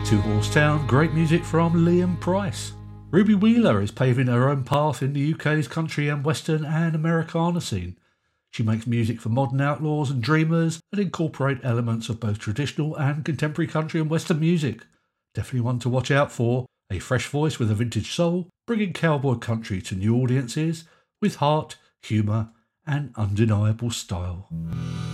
Two Horse Town, great music from Liam Price. Ruby Wheeler is paving her own path in the UK's country and western and Americana scene. She makes music for modern outlaws and dreamers that incorporate elements of both traditional and contemporary country and western music. Definitely one to watch out for. A fresh voice with a vintage soul, bringing cowboy country to new audiences with heart, humour and undeniable style.